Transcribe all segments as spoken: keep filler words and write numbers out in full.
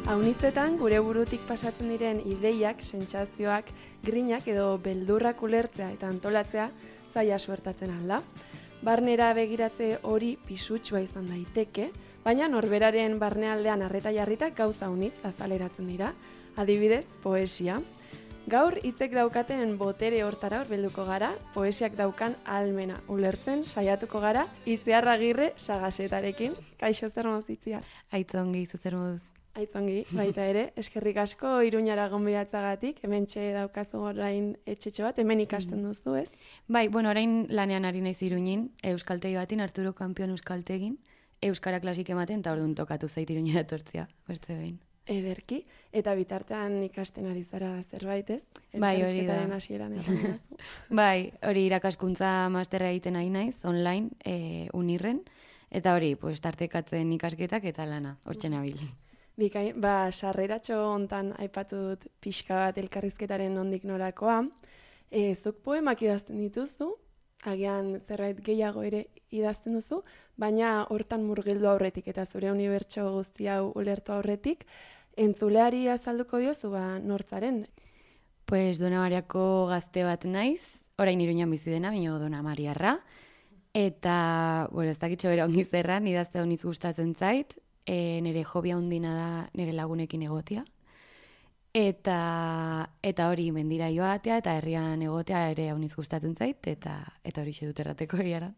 Aunitzetan gure burutik pasatzen diren ideiak, sentsazioak, grinak edo beldurrak ulertzea eta antolatzea zaila suertatzen alda. Barnera begiratze hori pisutsua izan daiteke, baina norberaren barnealdean arreta jarritak gauza unitz azaleratzen dira, adibidez, poesia. Gaur hitzek daukaten botere hortara hurbilduko gara, poesiak daukan ahalmena ulertzen saiatuko gara Itziar Agirre Sagasetarekin. Kaixo, zer moduz, Itziar? Aitzongi, zu zer moduz? Aitzongi, baita ere, eskerrik asko Iruñara gonbidatzagatik, hementxe daukazu orain etxetxo bat, hemen ikasten duzu, ez? Bai, bueno, orain lanean ari naiz Iruñin, euskaltegi batin, Arturo Kampion euskaltegin, euskara klasik ematen, eta orduan tokatu zait Iruñera etortzea, bertze behin. Ederki, eta bitartean ikasten ari zara zerbait, ez? Bai, hori da. Hasieran egon Bai, hori irakaskuntza masterra egiten ari naiz, online, e, unirren, eta hori, pues, tartekatzen ikasketak eta lana, hortxe nabil. Bikain, ba, sarreratxo hontan aipatu dut pixka bat elkarrizketaren nondik norakoa. E, zuk poemak idazten dituzu, agian zerbait gehiago ere idazten duzu, baina hortan murgildu aurretik eta zure unibertso guzti hau ulertu aurretik, entzuleari azalduko diozu ba nortzaren? Pues Dona Mariako gazte bat naiz, orain Iruñan bizi dena, baina Dona Mariarra, eta, bueno, ez dakitxo bera ongi zerran, idazte honiz gustatzen zait, e, nire hobia hundina da nire lagunekin egotea, eta eta hori mendira joatea eta herrian egotea ere honiz gustatzen zait, eta eta hori dut errateko egiara.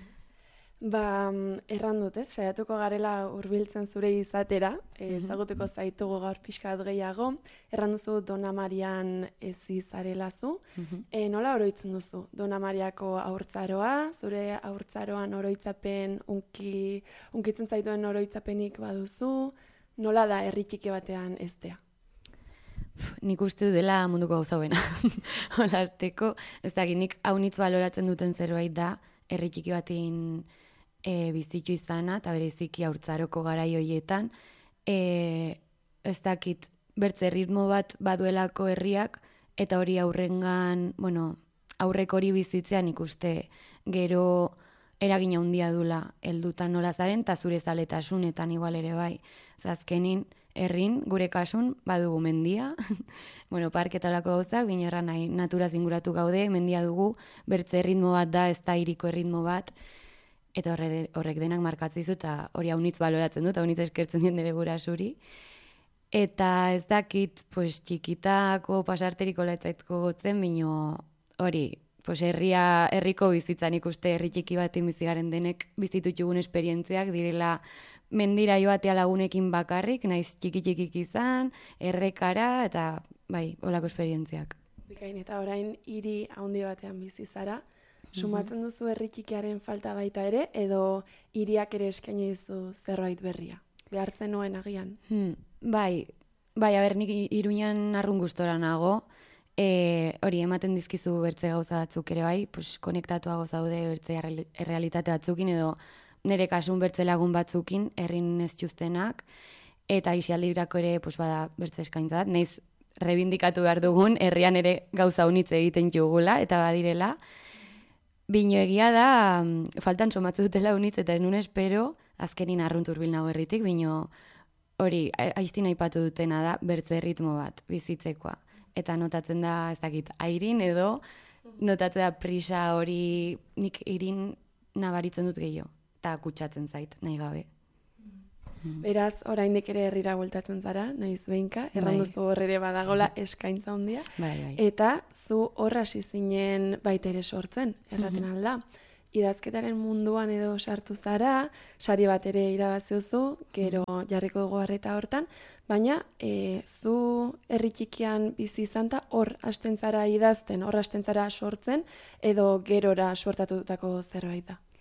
Ba, erran dut, ez? Saiatuko garela hurbiltzen zure izatera, ezagutuko zaitugu gaur pixka bat gehiago. Erran duzu Dona Marian ezi zarelazu. E, nola oroitzen duzu? Dona Mariako haurtzaroa, zure haurtzaroan oroitzapen, unki, unkitzen zaituen oroitzapenik baduzu, nola da herri txiki batean eztea? Nik uste du dela munduko gauza buena. Hola, azteko, ez dakit, nik haunitz baloratzen duten zerbait da, herri txiki batin e, bizitu izana, eta bereziki haurtzaroko garai horietan, e, ez dakit, bertze ritmo bat baduelako herriak, eta hori aurrengan, bueno, aurrek hori bizitzean ikuste gero eragina handia dula heldutan nola zaren, eta zure zaletasunetan igual ere bai. Zazkenin, herrin, gure kasun, badugu mendia, bueno, parketalako gauzak, gine erran nahi, naturaz inguratu gaude, mendia dugu, bertze ritmo bat da, ez da iriko ritmo bat, eta horre, horrek denak markatzen dizu, eta hori haunitz baloratzen dut, haunitz eskertzen dien nire gurasuri. Eta ez dakit, pues, txikitako pasarteriko letzaitko gotzen, bino hori, pues, herria, herriko bizitzan ikuste, herri txiki batin bizigaren denek bizitutxugun esperientziak direla mendira joatea lagunekin bakarrik, naiz txiki-txikik izan, errekara, eta bai, olako esperientziak. Bikain, eta orain hiri handi batean bizi zara, sumatzen duzu herri txikiaren falta baita ere, edo hiriak ere eskaini dizu zerbait berria? Behartzen nuen agian? Hmm, bai, bai, aber, nik Iruñan arrun gustora nago, e, hori ematen dizkizu bertze gauza batzuk ere bai, pues, konektatuago zaude bertze errealitate batzukin, edo nire kasun bertze lagun batzukin, herrin ez txuztenak, eta isialdirako ere, pues, bada bertze eskaintza bat, nahiz rebindikatu behar dugun, herrian ere gauza unitze egiten jugula, eta badirela, bino egia da, faltan somatze dutela unitz, eta ez nun espero, azkenin arrunt urbil nago herritik, bino hori, aiztin aipatu dutena da, bertze ritmo bat, bizitzekoa. Eta notatzen da, ez dakit, airin edo, notatzen da prisa hori, nik irin nabaritzen dut gehiago, eta kutsatzen zait, nahi gabe. Beraz, oraindik ere herrira bueltatzen zara, naiz behinka, erranduzu hor ere badagola eskaintza handia, bai, bai. Eta zu hor hasi zinen baita ere sortzen, erraten alda. Idazketaren munduan edo sartu zara, sari bat ere irabazi duzu, gero jarriko dugu harreta hortan, baina e, zu herri txikian bizi izan ta hor hasten zara idazten, hor hasten zara sortzen, edo gerora suertatutako zerbait da?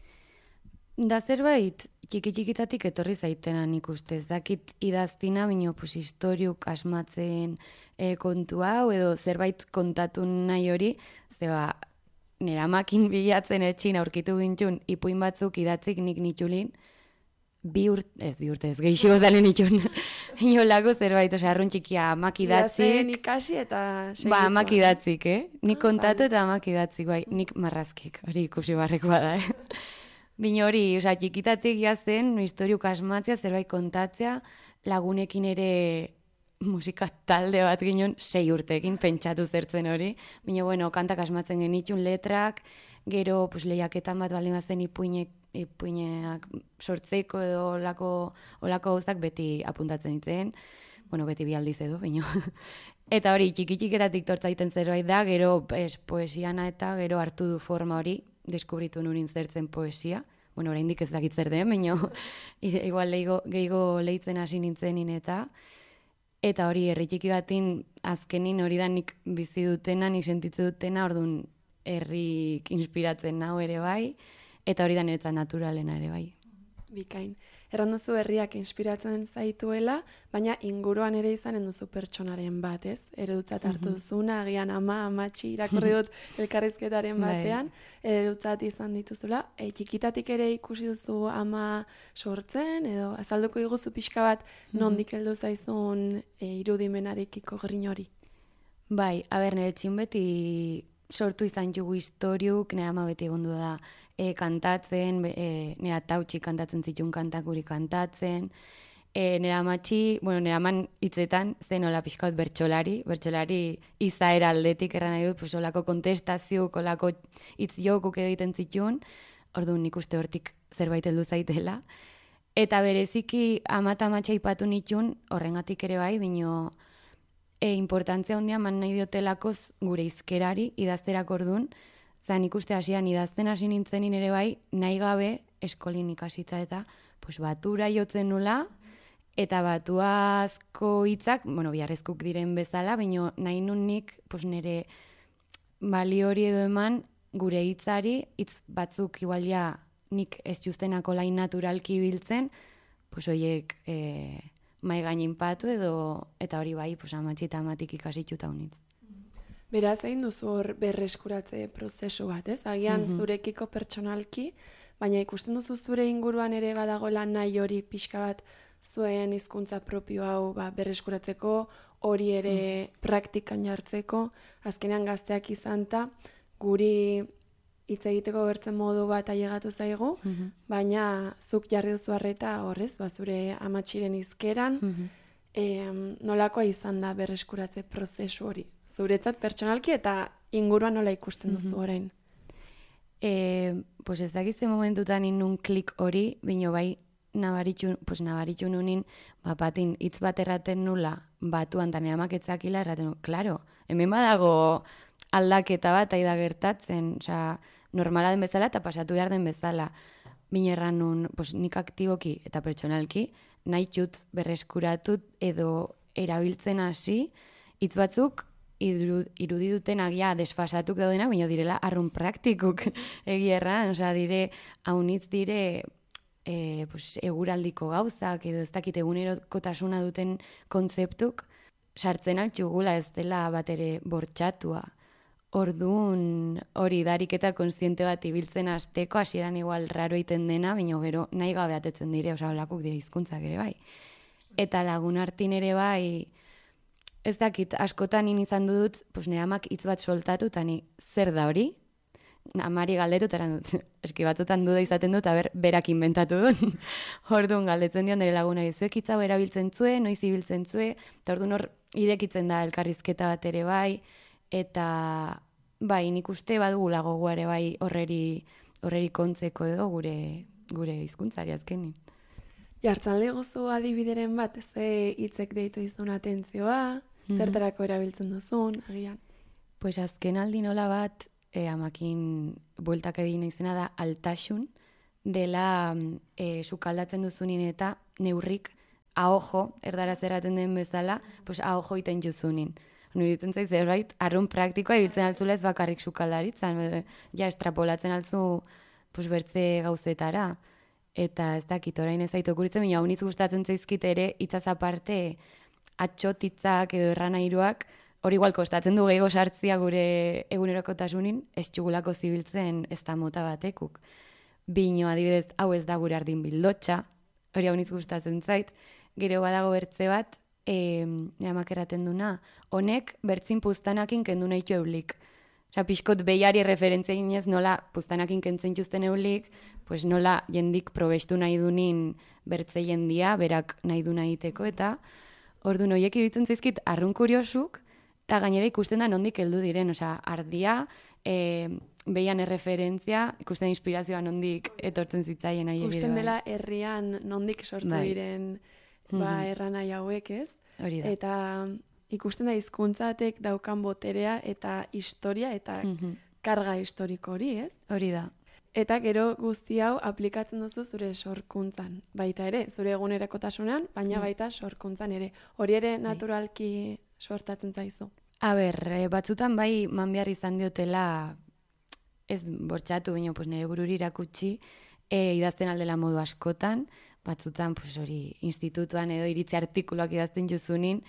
Da zerbait, txiki-txikitatik etorri zaitenan ikuste, ez dakit idaztina, bino pues, historiuk asmatzen e, kontu hau, edo zerbait kontatu nahi hori, zeba, nera makin bilatzen etxin aurkitu gintxun, ipuin batzuk idatzik nik nitxulin, bi urte, ez bi urte, ez geixo zalen nitxun, bino lako zerbait, oza, arrun txikia amak idatzik. Idazen ikasi eta segitu. Ba, amak idatzik, eh? Nik kontatu eta amak idatzik, bai, nik marrazkik, hori ikusi barrekoa da, eh? Bino hori, oza, txikitatik jazen, historiuk asmatzea, zerbait kontatzea, lagunekin ere musika talde bat ginen sei urtekin pentsatu zertzen hori. Baina, bueno, kantak asmatzen genitun letrak, gero pues, lehiaketan bat baldin bazen ipuinek, ipuineak sortzeko edo olako, olako gauzak beti apuntatzen ditzen. Bueno, beti bi aldiz edo, baina. Eta hori, txiki-txiketatik tortzaiten zerbait da, gero es, poesiana eta gero hartu du forma hori, deskubritu nurin zertzen poesia. Bueno, oraindik ez dakit zer den, baina igual gehiago, gehiago lehitzen hasi nintzenin eta eta hori herri txiki batin azkenin hori da nik bizi dutena, nik sentitze dutena, orduan herrik inspiratzen nau ere bai, eta hori da niretzat naturalena ere bai. Bikain. Erran duzu herriak inspiratzen zaituela, baina inguruan ere izanen duzu pertsonaren bat, ez? Eredutzat hartu duzuna, agian ama, amatxi irakurri dut elkarrizketaren batean, eredutzat izan dituzula. E, txikitatik ere ikusi duzu ama sortzen, edo azalduko iguzu pixka bat nondik heldu zaizun e, irudimenarekiko grin hori? Bai, aber, nire txin beti sortu izan jugu historiuk, nire ama beti egondu da e, kantatzen, e, nire atautxi kantatzen zituen kantak guri kantatzen, e, nire amatxi, bueno, nire aman hitzetan zen hola pixkaut bertsolari, bertsolari izaera aldetik erran nahi dut, pues, olako kontestazio, olako hitz jokuk egiten zituen, orduan nik uste hortik zerbait heldu zaitela. Eta bereziki ama eta amatxa ipatu nituen, horrengatik ere bai, bino E, importantzia handia man nahi diotelakoz gure izkerari idazterak orduan, zan ikuste hasian idazten hasi nintzenin ere bai, nahi gabe eskolin ikasita eta pues, batura jotzen nula, eta batuazko hitzak, bueno, biharrezkuk diren bezala, baina nahi nun nik pues, nire bali hori edo eman gure hitzari, hitz batzuk igualia nik ez justenako lain naturalki biltzen, pues horiek e, mai gainin patu edo, eta hori bai, pues, amatxi eta amatik ikasituta unitz. Beraz, egin duzu hor berreskuratze prozesu bat, ez? Agian Mhm. zurekiko pertsonalki, baina ikusten duzu zure inguruan ere badagoela nahi hori pixka bat zuen hizkuntza propio hau ba, berreskuratzeko, hori ere praktikan jartzeko, azkenean gazteak izanta, guri hitz egiteko bertzen modu bat ailegatu zaigu, Mhm. baina zuk jarri duzu arreta horrez, ba, zure amatxiren hizkeran, Mhm. em, nolakoa izan da berreskuratze prozesu hori? Zuretzat pertsonalki eta inguruan nola ikusten duzu orain? E, pues ez dakize momentutan inun klik hori, bino bai nabaritu, pues nabaritu nunin, ba, batin hitz bat erraten nula, batuan ta nire amak etzakila erraten nu, klaro, hemen badago aldaketa bat aida gertatzen, osea, normala den bezala eta pasatu behar den bezala. Bina erran nun, pues, nik aktiboki eta pertsonalki, nahi txut berreskuratut edo erabiltzen hasi, hitz batzuk irudi duten agia desfasatuk daudenak, baina direla arrun praktikuk egia erran, osea, dire, haunitz dire e, pues, eguraldiko gauzak edo ez dakit egunerokotasuna duten kontzeptuk, sartzen altxugula ez dela bat ere bortxatua. Orduan hori darik eta kontziente bat ibiltzen hasteko hasieran igual raro iten dena, baina gero nahi gabe atetzen dire, osea, holakuk dire hizkuntzak ere bai. Eta lagun hartin ere bai, ez dakit, askotan in izan dut, pues nire amak hitz bat soltatu, eta ni zer da hori? Amari galdetu, eta dut, eski batzutan duda izaten dut, aber, berak inventatu dut. Orduan galdetzen dion nire lagunari, zuek hitz hau erabiltzen zue, noiz ibiltzen zue, eta orduan hor idekitzen da elkarrizketa bat ere bai, eta bai, nik uste badugula gogoa ere bai horreri, horreri kontzeko edo gure, gure hizkuntzari azkenin. Jartzen legozu adibideren bat, ze hitzek deitu izun atentzioa, zertarako erabiltzen duzun, agian? Pues azken aldi nola bat, e, amakin bueltak egin izena da altasun, dela e, sukaldatzen duzunin eta neurrik ahojo, erdaraz erraten den bezala, pues ahojo iten juzunin. Nuritzen zaiz zerbait, arrun praktikoa ibiltzen altzula ez bakarrik sukaldaritzan, ja estrapolatzen altzu pues, bertze gauzetara. Eta ez dakit orain ez zaitu okuritzen, baina hau niz gustatzen zaizkit ere hitzaz aparte atxotitzak edo erranairuak, hori igual kostatzen du gehiago sartzia gure egunerokotasunin, ez txugulako zibiltzen ez da mota batekuk. Bino adibidez, hau ez da gure ardin bildotxa, hori hau niz gustatzen zait, gero badago bertze bat, e, neamak erraten duna, honek bertzin puztanakin kendu nahitu eulik. Osa, pixkot behiari referentzia ginez nola puztanakin kentzen txuzten eulik, pues nola jendik probestu nahi dunin bertze jendia, berak nahi du nahiteko, eta Orduan, horiek iruditzen zaizkit arrun kuriosuk, eta gainera ikusten da nondik heldu diren, osea, ardia, e, behian erreferentzia, ikusten inspirazioa nondik etortzen zitzaien ahi egire. Ikusten dela herrian nondik sortu bai. diren ba, erranai hauek, ez? Hori da. Eta ikusten da hizkuntzatek daukan boterea eta historia eta karga historiko hori, ez? Hori da. Eta gero guzti hau aplikatzen duzu zure sorkuntzan. Baita ere, zure egunerakotasunean, baina baita sorkuntzan ere. Hori ere naturalki sortatzen zaizu. A ber, batzutan bai man behar izan diotela, ez bortxatu, baina pues, nire bururi irakutsi, e, idazten aldela modu askotan, batzutan pues, hori institutuan edo iritzi artikuluak idazten juzunin,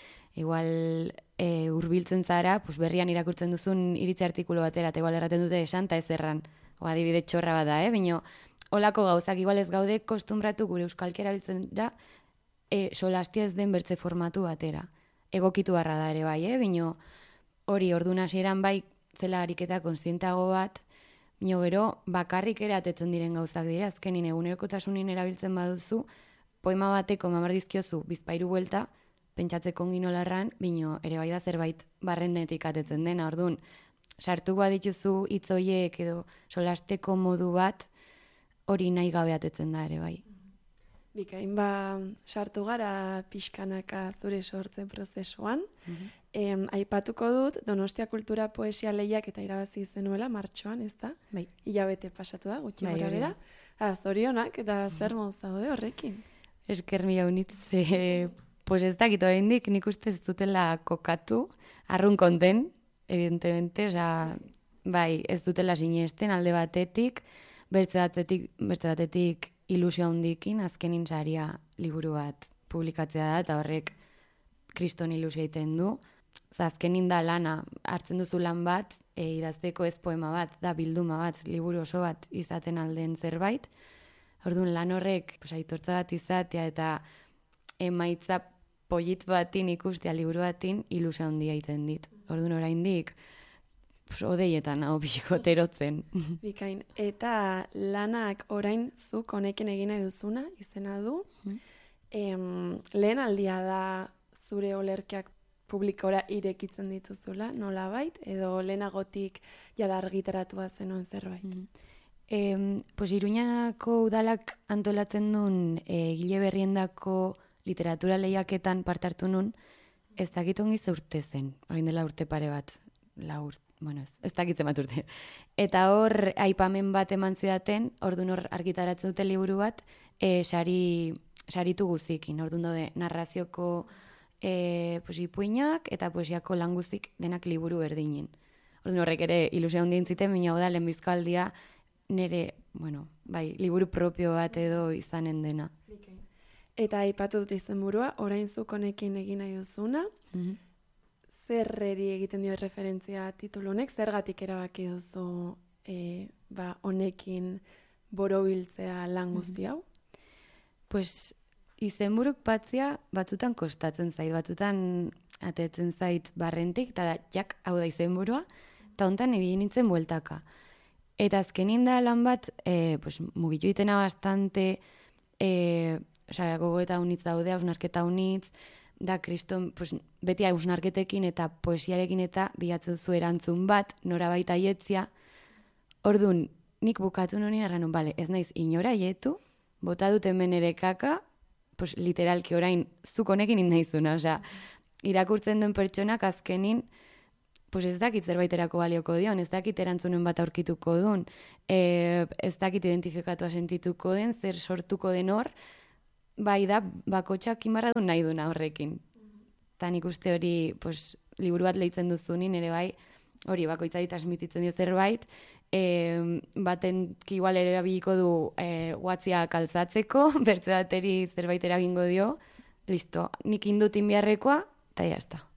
igual e, urbiltzen zara, pues, berrian irakurtzen duzun iritzi artikulu batera, eta igual erraten dute esan, eta ez erran. O, adibide txorra bada, eh? Bino, olako gauzak igual ez gaude kostumbratu gure euskalki erabiltzen da, e, solastia ez den bertze formatu batera. Egokitu barra da ere bai, eh? Bino, hori ordun hasieran bai zela ariketa konstientago bat, bino gero bakarrik ere atetzen diren gauzak dira, azkenin egunerokotasunin erabiltzen baduzu, poema bateko mamar dizkiozu bizpairu buelta, pentsatzeko onginolarran, bino ere bai da zerbait barrendetik atetzen dena, orduan, sartu badituzu hitz horiek edo solasteko modu bat, hori nahi gabe atetzen da ere bai. Bikain, ba, sartu gara pixkanaka zure sortzen prozesuan. Em, aipatuko dut, Donostia Kultura Poesia Lehiak eta irabazi zenuela martxoan, ez da? Bai. Hilabete pasatu da, gutxi Bai, gora hori bera. da. Ah, zorionak, eta zer moz daude horrekin. Esker mila unitz, e, pues ez dakit oraindik nik uste ez dutela kokatu, arrun konten, evidentemente, oza, bai, ez dutela sinesten alde batetik, bertze batetik, bertze batetik ilusio handikin, azkenin saria liburu bat publikatzea da, eta horrek kriston ilusio egiten du. Oza, azkenin da lana, hartzen duzu lan bat, e, idazteko ez poema bat, da bilduma bat, liburu oso bat izaten alden zerbait. Orduan lan horrek, pues, aitortza bat izatea eta emaitza polit batin ikustea liburu batin ilusio handia egiten dit. Orduan oraindik pues, odeietan hau pixiko terotzen. Bikain, eta lanak orain zuk honekin egin nahi duzuna, izena du. Em, lehen aldia da zure olerkiak publikora irekitzen dituzula, nolabait, edo lehenagotik jada argitaratua zenuen zerbait. E, pues, Iruñako udalak antolatzen duen e, Gile Berriendako literatura lehiaketan parte hartu nun, ez dakit ongi ze urte zen, orain dela urte pare bat, la urte, bueno, ez, ez dakit zenbat urte. Eta hor, aipamen bat eman zidaten, orduan hor argitaratzen dute liburu bat, e, sari, saritu guzikin, orduan daude narrazioko e, pues, ipuinak eta poesiako lan guzik denak liburu berdinen. Orduan horrek ere ilusio handien ziten, baina da lehenbizko aldia nire, bueno, bai, liburu propio bat edo izanen dena. Eta aipatu dut izenburua, orain zuk honekin egin nahi duzuna, Mhm. zerreri egiten dio referentzia titulu honek, zergatik erabaki duzu e, ba, honekin borobiltzea lan guzti hau? Pues, izenburuk batzia batzutan kostatzen zait, batzutan atetzen zait barrentik, eta da, jak, hau da izenburua, eta hontan ebili nintzen bueltaka. Eta azkenin da lan bat, e, pues, mugitu itena bastante, e, osea, gogoeta unitz daude, hausnarketa unitz, da kriston, pues, beti hausnarketekin eta poesiarekin eta bilatzen zu erantzun bat, nora baita ietzia. Orduan, nik bukatu nonin arranun, bale, ez naiz inora ietu, bota dut hemen ere kaka, pues, literalki orain zuk honekin inaizuna, osea, irakurtzen duen pertsonak azkenin, pues ez dakit zerbaiterako balioko dion, ez dakit erantzunen bat aurkituko duen, e, ez dakit identifikatua sentituko den, zer sortuko den hor, bai da, bakotxak imarra du nahi duna horrekin. Eta nik uste hori, pues, liburu bat lehitzen duzunin, ere bai, hori bakoitzari transmititzen dio zerbait, e, baten igual ere erabiliko du e, guatzia kalzatzeko, bertze bateri zerbait eragingo dio, listo, nik indut inbiarrekoa, eta jazta.